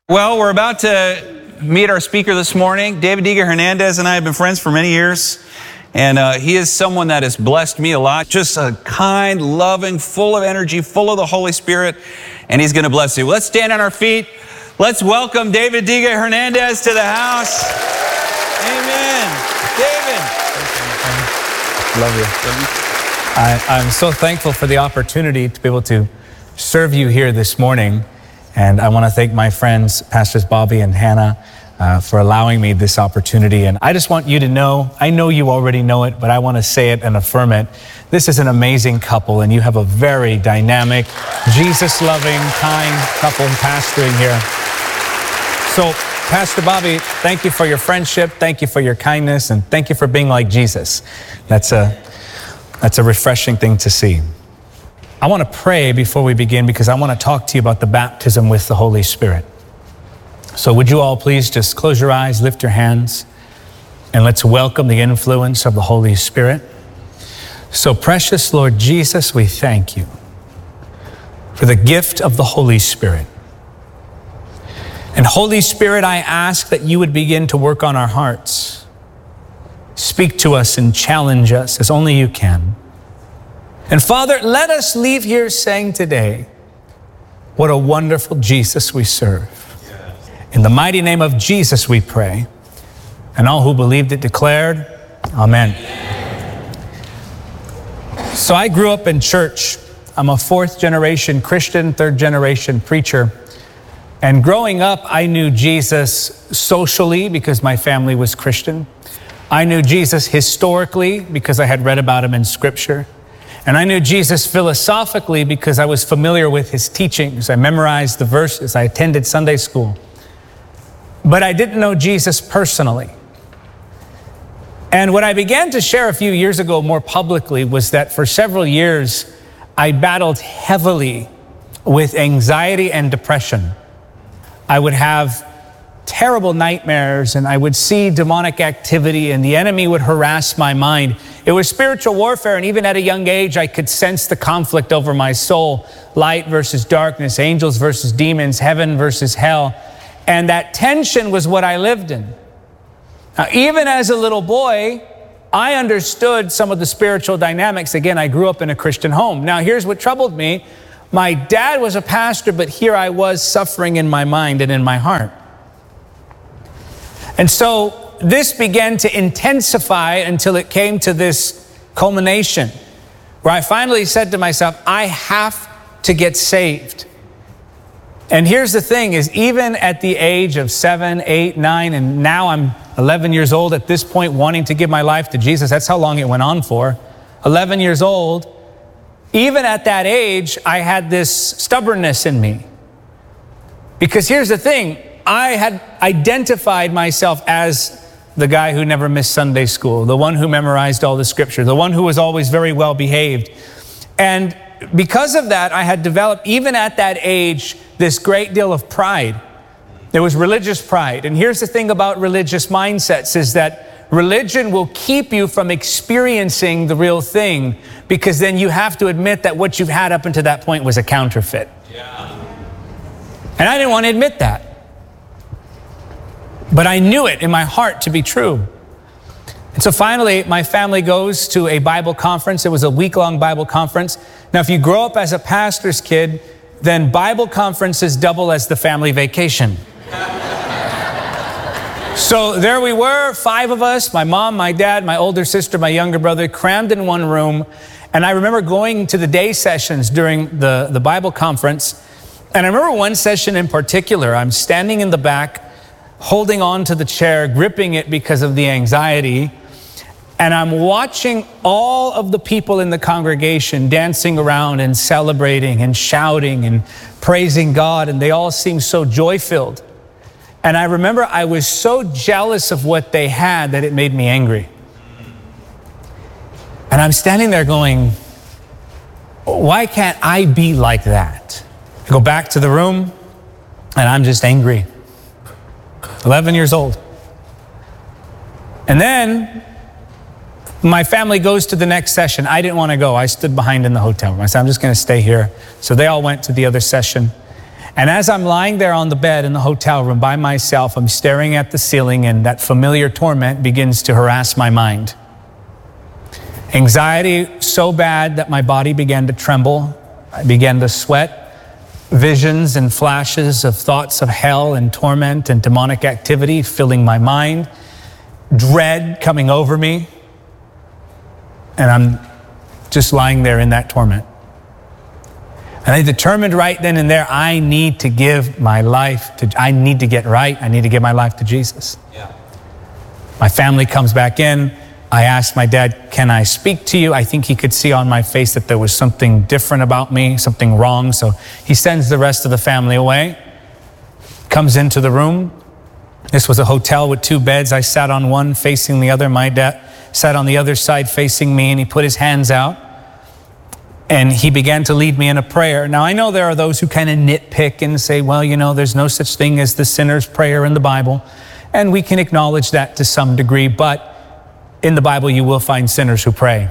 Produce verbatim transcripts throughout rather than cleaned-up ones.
Well, we're about to meet our speaker this morning. David Diga Hernandez and I have been friends for many years. And uh, he is someone that has blessed me a lot. Just a kind, loving, full of energy, full of the Holy Spirit. And he's going to bless you. Let's stand on our feet. Let's welcome David Diga Hernandez to the house. Amen. David. Love you. I, I'm so thankful for the opportunity to be able to serve you here this morning. And I want to thank my friends, Pastors Bobby and Hannah, uh, for allowing me this opportunity. And I just want you to know, I know you already know it, but I want to say it and affirm it. This is an amazing couple, and you have a very dynamic, Jesus-loving, kind couple pastoring here. So, Pastor Bobby, thank you for your friendship, thank you for your kindness, and thank you for being like Jesus. That's a, that's a refreshing thing to see. I want to pray before we begin because I want to talk to you about the baptism with the Holy Spirit. So would you all please just close your eyes, lift your hands, and let's welcome the influence of the Holy Spirit. So precious Lord Jesus, we thank you for the gift of the Holy Spirit. And Holy Spirit, I ask that you would begin to work on our hearts. Speak to us and challenge us as only you can. And Father, let us leave here saying today, what a wonderful Jesus we serve. In the mighty name of Jesus we pray. And all who believed it declared, Amen. So I grew up in church. I'm a fourth generation Christian, third generation preacher. And growing up, I knew Jesus socially because my family was Christian. I knew Jesus historically because I had read about him in Scripture. And I knew Jesus philosophically because I was familiar with his teachings. I memorized the verses. I attended Sunday school. But I didn't know Jesus personally. And what I began to share a few years ago more publicly was that for several years, I battled heavily with anxiety and depression. I would have terrible nightmares, and I would see demonic activity, and the enemy would harass my mind. It was spiritual warfare, and even at a young age, I could sense the conflict over my soul. Light versus darkness, angels versus demons, heaven versus hell. And that tension was what I lived in. Now, even as a little boy, I understood some of the spiritual dynamics. Again, I grew up in a Christian home. Now, here's what troubled me. My dad was a pastor, but here I was suffering in my mind and in my heart. And so this began to intensify until it came to this culmination where I finally said to myself, I have to get saved. And here's the thing is even at the age of seven, eight, nine, and now I'm eleven years old at this point wanting to give my life to Jesus. That's how long it went on for. eleven years old. Even at that age, I had this stubbornness in me. Because here's the thing. I had identified myself as the guy who never missed Sunday school, the one who memorized all the scripture, the one who was always very well behaved. And because of that, I had developed, even at that age, this great deal of pride. There was religious pride. And here's the thing about religious mindsets is that religion will keep you from experiencing the real thing because then you have to admit that what you've had up until that point was a counterfeit. Yeah. And I didn't want to admit that. But I knew it in my heart to be true. And so finally, my family goes to a Bible conference. It was a week-long Bible conference. Now, if you grow up as a pastor's kid, then Bible conferences double as the family vacation. So there we were, five of us, my mom, my dad, my older sister, my younger brother, crammed in one room. And I remember going to the day sessions during the, the Bible conference. And I remember one session in particular. I'm standing in the back, holding on to the chair, gripping it because of the anxiety. And I'm watching all of the people in the congregation dancing around and celebrating and shouting and praising God. And they all seem so joy-filled. And I remember I was so jealous of what they had that it made me angry. And I'm standing there going, why can't I be like that? I go back to the room and I'm just angry. eleven years old. And then my family goes to the next session. I didn't want to go. I stood behind in the hotel room. I said, I'm just going to stay here. So they all went to the other session. And as I'm lying there on the bed in the hotel room by myself, I'm staring at the ceiling, and that familiar torment begins to harass my mind. Anxiety so bad that my body began to tremble. I began to sweat. Visions and flashes of thoughts of hell and torment and demonic activity filling my mind. Dread coming over me. And I'm just lying there in that torment. And I determined right then and there, I need to give my life to, I need to get right. I need to give my life to Jesus. Yeah. My family comes back in. I asked my dad, can I speak to you? I think he could see on my face that there was something different about me, something wrong. So he sends the rest of the family away, comes into the room. This was a hotel with two beds. I sat on one facing the other. My dad sat on the other side facing me, and he put his hands out and he began to lead me in a prayer. Now, I know there are those who kind of nitpick and say, well, you know, there's no such thing as the sinner's prayer in the Bible. And we can acknowledge that to some degree, but in the Bible, you will find sinners who pray.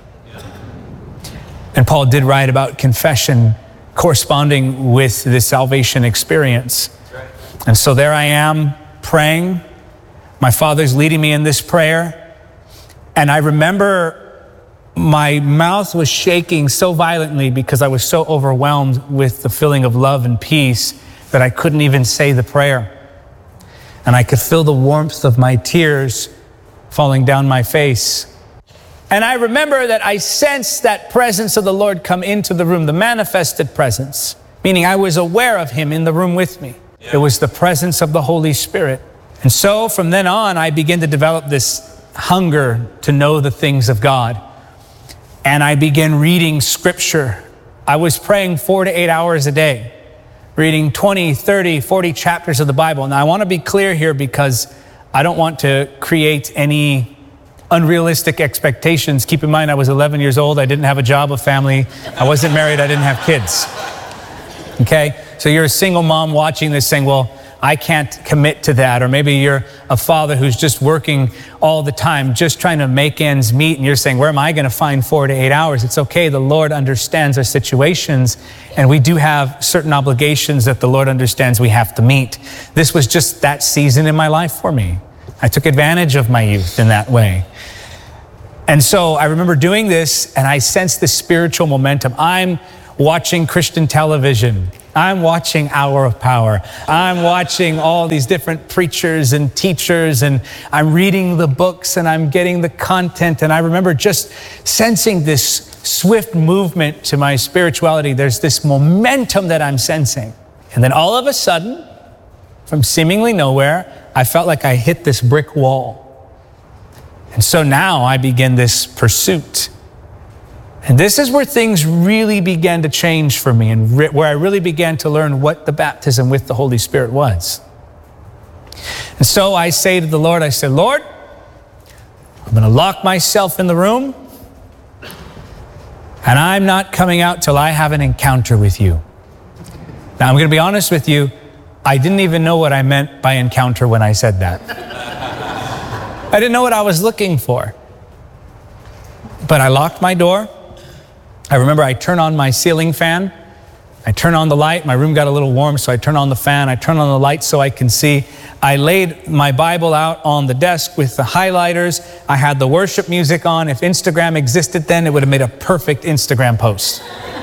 And Paul did write about confession corresponding with this salvation experience. And so there I am praying. My Father's leading me in this prayer. And I remember my mouth was shaking so violently because I was so overwhelmed with the feeling of love and peace that I couldn't even say the prayer. And I could feel the warmth of my tears falling down my face. And I remember that I sensed that presence of the Lord come into the room, the manifested presence, meaning I was aware of him in the room with me. Yeah. It was the presence of the Holy Spirit. And so from then on, I began to develop this hunger to know the things of God. And I began reading scripture. I was praying four to eight hours a day, reading twenty, thirty, forty chapters of the Bible. Now I want to be clear here because I don't want to create any unrealistic expectations. Keep in mind, I was eleven years old. I didn't have a job, a family. I wasn't married. I didn't have kids. Okay? So you're a single mom watching this saying, well, I can't commit to that. Or maybe you're a father who's just working all the time, just trying to make ends meet. And you're saying, where am I going to find four to eight hours? It's okay. The Lord understands our situations. And we do have certain obligations that the Lord understands we have to meet. This was just that season in my life for me. I took advantage of my youth in that way. And so I remember doing this, and I sensed this spiritual momentum. I'm watching Christian television. I'm watching Hour of Power. I'm watching all these different preachers and teachers, and I'm reading the books, and I'm getting the content. And I remember just sensing this swift movement to my spirituality. There's this momentum that I'm sensing. And then all of a sudden, from seemingly nowhere, I felt like I hit this brick wall. And so now I begin this pursuit. And this is where things really began to change for me, and re- where I really began to learn what the baptism with the Holy Spirit was. And so I say to the Lord, I said, Lord, I'm going to lock myself in the room, and I'm not coming out till I have an encounter with you. Now, I'm going to be honest with you. I didn't even know what I meant by encounter when I said that. I didn't know what I was looking for. But I locked my door. I remember I turned on my ceiling fan. I turned on the light. My room got a little warm, so I turned on the fan. I turned on the light so I can see. I laid my Bible out on the desk with the highlighters. I had the worship music on. If Instagram existed then, it would have made a perfect Instagram post.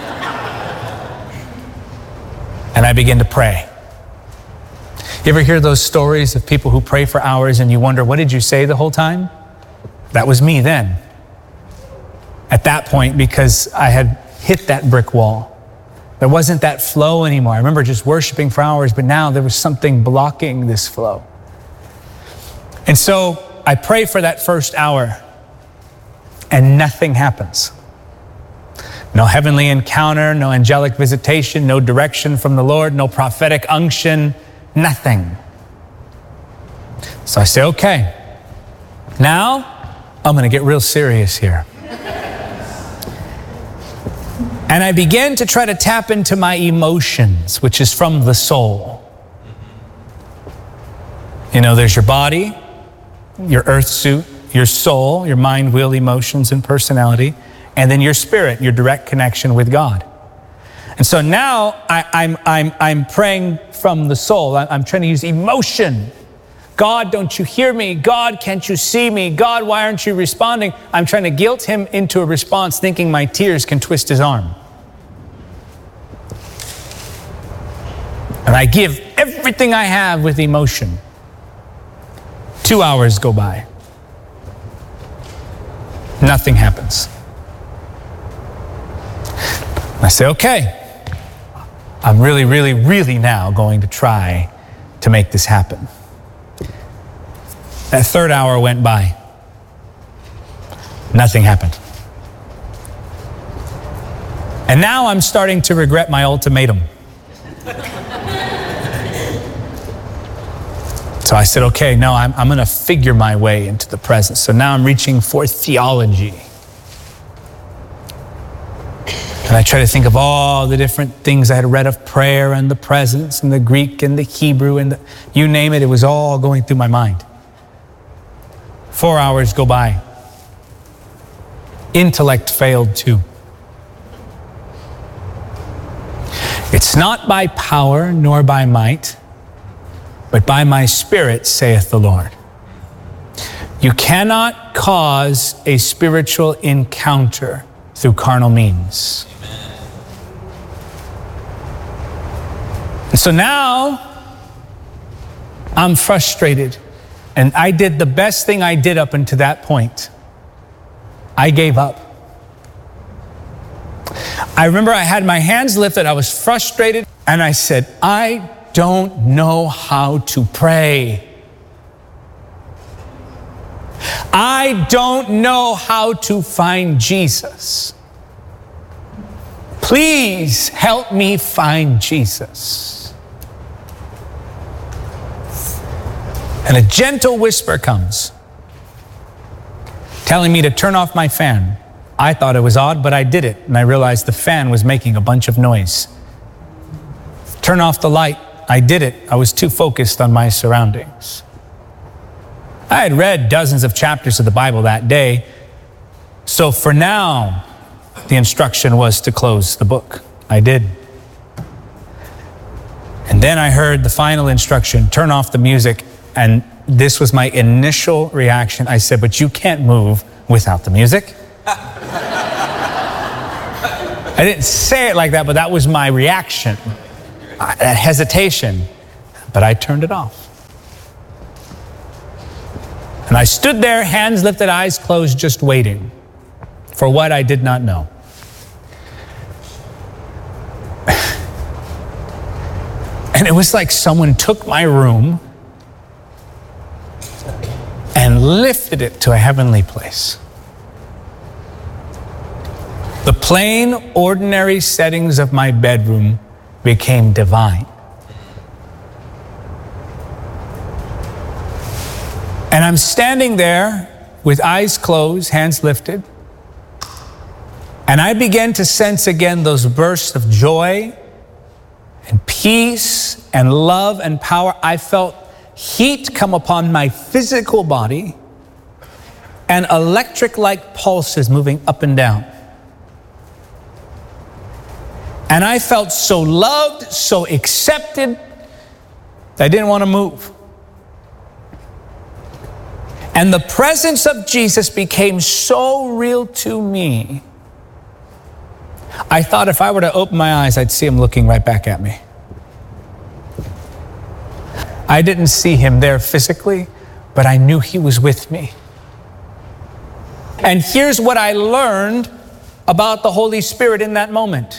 And I began to pray. You ever hear those stories of people who pray for hours and you wonder, what did you say the whole time? That was me then. At that point, because I had hit that brick wall. There wasn't that flow anymore. I remember just worshiping for hours, but now there was something blocking this flow. And so I pray for that first hour, and nothing happens. No heavenly encounter, no angelic visitation, no direction from the Lord, no prophetic unction, nothing. So I say, okay, now I'm going to get real serious here. And I began to try to tap into my emotions, which is from the soul. You know, there's your body, your earth suit, your soul, your mind, will, emotions, and personality, and then your spirit, your direct connection with God. And so now I, I'm, I'm, I'm praying from the soul. I, I'm trying to use emotion. God, don't you hear me? God, can't you see me? God, why aren't you responding? I'm trying to guilt him into a response, thinking my tears can twist his arm. And I give everything I have with emotion. Two hours go by. Nothing happens. I say, okay, I'm really, really, really now going to try to make this happen. That third hour went by. Nothing happened. And now I'm starting to regret my ultimatum. So I said, okay, no, I'm, I'm going to figure my way into the presence. So now I'm reaching for theology. And I try to think of all the different things I had read of prayer and the presence and the Greek and the Hebrew and the, you name it, it was all going through my mind. Four hours go by. Intellect failed too. It's not by power nor by might, but by my Spirit, saith the Lord. You cannot cause a spiritual encounter through carnal means. And so now I'm frustrated, and I did the best thing I did up until that point. I gave up. I remember I had my hands lifted, I was frustrated, and I said, I don't know how to pray. I don't know how to find Jesus. Please help me find Jesus. And a gentle whisper comes, telling me to turn off my fan. I thought it was odd, but I did it, and I realized the fan was making a bunch of noise. Turn off the light. I did it. I was too focused on my surroundings. I had read dozens of chapters of the Bible that day, so for now, the instruction was to close the book. I did. And then I heard the final instruction, turn off the music, and this was my initial reaction. I said, but you can't move without the music. I didn't say it like that, but that was my reaction. That hesitation. But I turned it off. And I stood there, hands lifted, eyes closed, just waiting for what I did not know. And it was like someone took my room and lifted it to a heavenly place. The plain, ordinary settings of my bedroom became divine. And I'm standing there with eyes closed, hands lifted, and I began to sense again those bursts of joy and peace and love and power. I felt heat come upon my physical body and electric-like pulses moving up and down. And I felt so loved, so accepted, that I didn't want to move. And the presence of Jesus became so real to me, I thought if I were to open my eyes, I'd see him looking right back at me. I didn't see him there physically, but I knew he was with me. And here's what I learned about the Holy Spirit in that moment.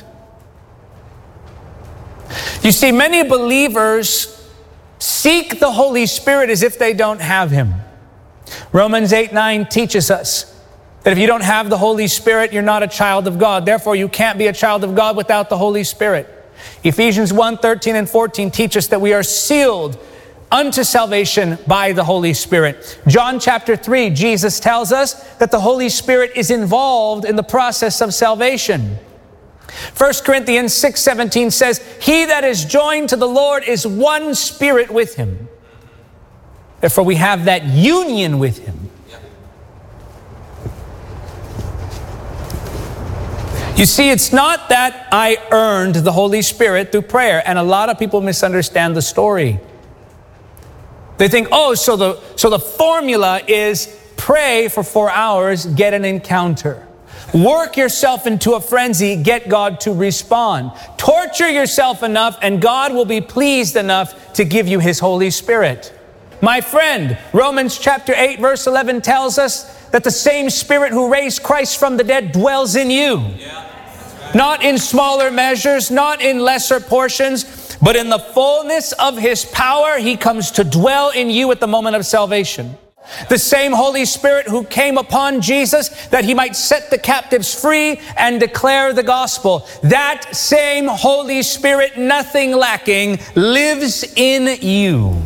You see, many believers seek the Holy Spirit as if they don't have him. Romans eight nine teaches us that if you don't have the Holy Spirit, you're not a child of God. Therefore, you can't be a child of God without the Holy Spirit. Ephesians one thirteen and fourteen teach us that we are sealed unto salvation by the Holy Spirit. John chapter three, Jesus tells us that the Holy Spirit is involved in the process of salvation. First Corinthians six seventeen says, he that is joined to the Lord is one spirit with him. Therefore, we have that union with him. You see, it's not that I earned the Holy Spirit through prayer, and a lot of people misunderstand the story. They think, oh, so the, so the formula is pray for four hours, get an encounter. Work yourself into a frenzy, get God to respond. Torture yourself enough, and God will be pleased enough to give you His Holy Spirit. My friend, Romans chapter eight, verse eleven tells us that the same Spirit who raised Christ from the dead dwells in you. Yeah, right. Not in smaller measures, not in lesser portions, but in the fullness of His power, He comes to dwell in you at the moment of salvation. The same Holy Spirit who came upon Jesus that He might set the captives free and declare the gospel. That same Holy Spirit, nothing lacking, lives in you.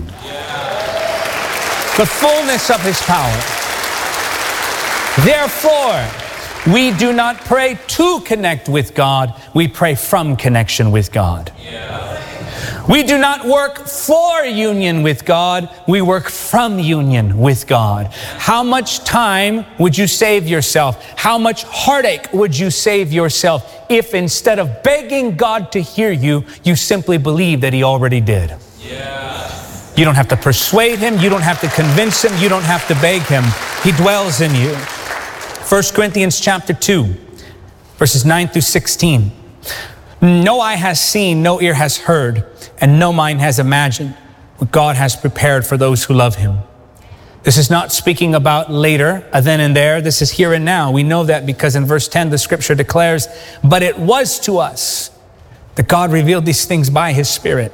The fullness of His power. Therefore, we do not pray to connect with God. We pray from connection with God. We do not work for union with God. We work from union with God. How much time would you save yourself? How much heartache would you save yourself if instead of begging God to hear you, you simply believe that He already did? Yeah. You don't have to persuade Him. You don't have to convince Him. You don't have to beg Him. He dwells in you. First Corinthians chapter two, verses nine through sixteen. No eye has seen, no ear has heard, and no mind has imagined what God has prepared for those who love Him. This is not speaking about later, a then and there. This is here and now. We know that because in verse ten, the scripture declares, but it was to us that God revealed these things by His Spirit.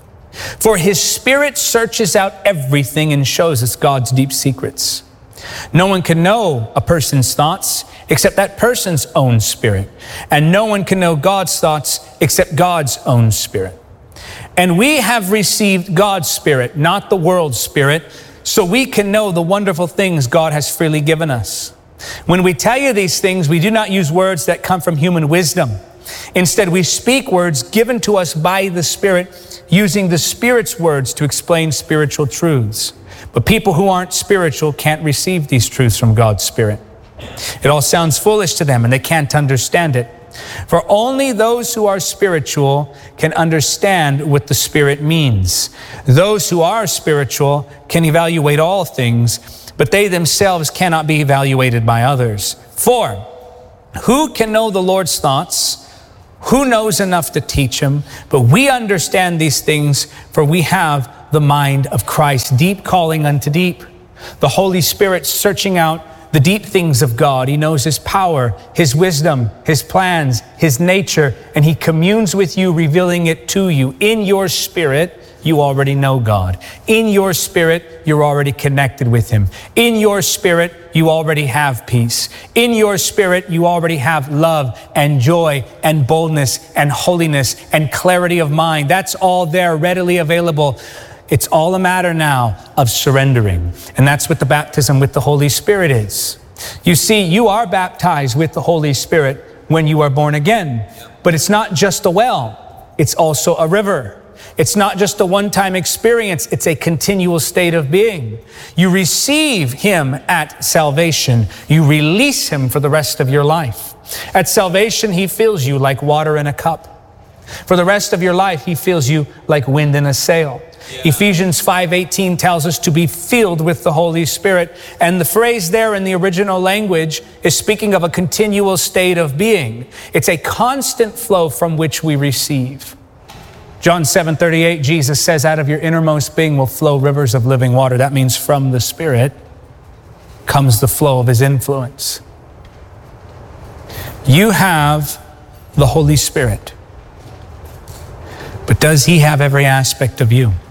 For His Spirit searches out everything and shows us God's deep secrets. No one can know a person's thoughts except that person's own spirit. And no one can know God's thoughts except God's own spirit. And we have received God's Spirit, not the world's spirit, so we can know the wonderful things God has freely given us. When we tell you these things, we do not use words that come from human wisdom. Instead, we speak words given to us by the Spirit, using the Spirit's words to explain spiritual truths. But people who aren't spiritual can't receive these truths from God's Spirit. It all sounds foolish to them and they can't understand it. For only those who are spiritual can understand what the Spirit means. Those who are spiritual can evaluate all things, but they themselves cannot be evaluated by others. For who can know the Lord's thoughts? Who knows enough to teach Him? But we understand these things, for we have the mind of Christ, deep calling unto deep. The Holy Spirit searching out the deep things of God. He knows His power, His wisdom, His plans, His nature, and He communes with you, revealing it to you. In your spirit, you already know God. In your spirit, you're already connected with Him. In your spirit, you already have peace. In your spirit, you already have love and joy and boldness and holiness and clarity of mind. That's all there, readily available. It's all a matter now of surrendering. And that's what the baptism with the Holy Spirit is. You see, you are baptized with the Holy Spirit when you are born again. But it's not just a well, it's also a river. It's not just a one-time experience, it's a continual state of being. You receive Him at salvation. You release Him for the rest of your life. At salvation, He fills you like water in a cup. For the rest of your life, He fills you like wind in a sail. Yeah. Ephesians five eighteen tells us to be filled with the Holy Spirit. And the phrase there in the original language is speaking of a continual state of being. It's a constant flow from which we receive. John seven thirty-eight, Jesus says, out of your innermost being will flow rivers of living water. That means from the Spirit comes the flow of His influence. You have the Holy Spirit. But does He have every aspect of you?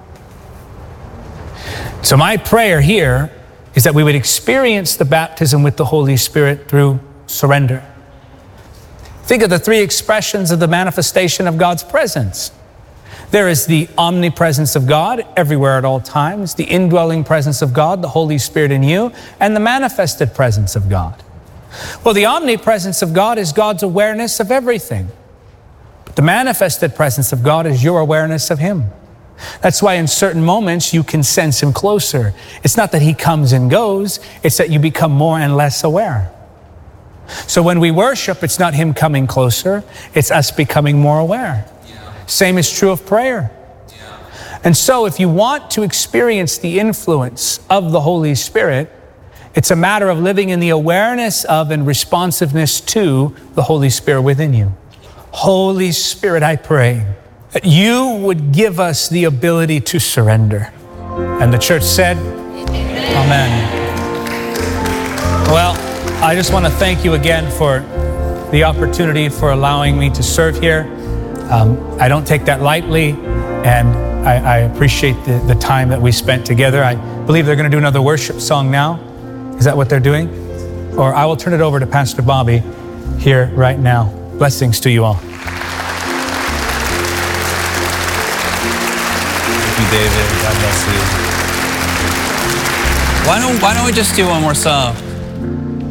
So my prayer here is that we would experience the baptism with the Holy Spirit through surrender. Think of the three expressions of the manifestation of God's presence. There is the omnipresence of God everywhere at all times, the indwelling presence of God, the Holy Spirit in you, and the manifested presence of God. Well, the omnipresence of God is God's awareness of everything. But the manifested presence of God is your awareness of Him. That's why in certain moments you can sense Him closer. It's not that He comes and goes, it's that you become more and less aware. So when we worship, it's not him coming closer, it's us becoming more aware. Yeah. Same is true of prayer. Yeah. And so if you want to experience the influence of the Holy Spirit, it's a matter of living in the awareness of and responsiveness to the Holy Spirit within you. Holy Spirit, I pray that you would give us the ability to surrender. And the church said, Amen. Well, I just want to thank you again for the opportunity for allowing me to serve here. Um, I don't take that lightly, and I, I appreciate the, the time that we spent together. I believe they're going to do another worship song now. Is that what they're doing? Or I will turn it over to Pastor Bobby here right now. Blessings to you all. Thank you, David. God bless you. Why don't, why don't we just do one more song?